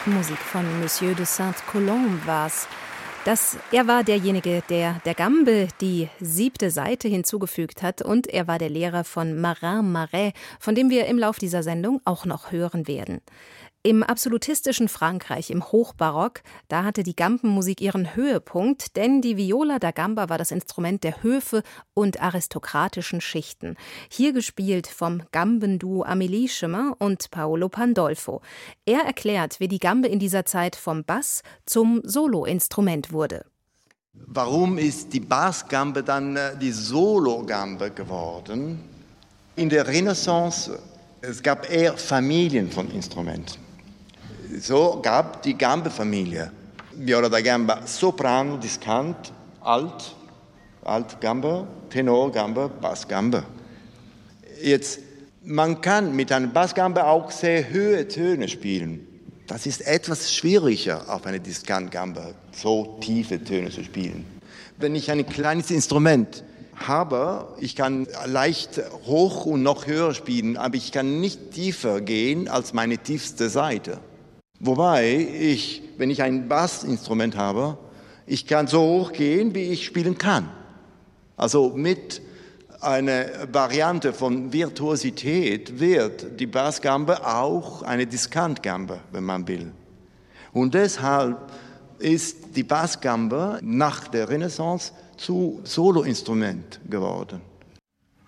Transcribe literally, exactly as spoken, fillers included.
Musik von Monsieur de Saint-Colomb war's. Das, er war derjenige, der der Gambe die siebte Saite hinzugefügt hat, und er war der Lehrer von Marin Marais, von dem wir im Lauf dieser Sendung auch noch hören werden. Im absolutistischen Frankreich, im Hochbarock, da hatte die Gambenmusik ihren Höhepunkt, denn die Viola da Gamba war das Instrument der Höfe und aristokratischen Schichten. Hier gespielt vom Gambenduo Amélie Chemin und Paolo Pandolfo. Er erklärt, wie die Gambe in dieser Zeit vom Bass zum Soloinstrument wurde. Warum ist die Bassgambe dann die Sologambe geworden? In der Renaissance, es gab eher Familien von Instrumenten. So gab die Gambe-Familie. Viola da Gamba, Soprano, Diskant, Alt, Altgambe, Tenorgambe, Bassgambe. Jetzt, man kann mit einer Bassgambe auch sehr hohe Töne spielen. Das ist etwas schwieriger auf einer Diskantgambe, so tiefe Töne zu spielen. Wenn ich ein kleines Instrument habe, ich kann leicht hoch und noch höher spielen, aber ich kann nicht tiefer gehen als meine tiefste Saite. Wobei ich, wenn ich ein Bassinstrument habe, ich kann so hoch gehen, wie ich spielen kann. Also mit einer Variante von Virtuosität wird die Bassgambe auch eine Diskantgambe, wenn man will. Und deshalb ist die Bassgambe nach der Renaissance zu Soloinstrument geworden.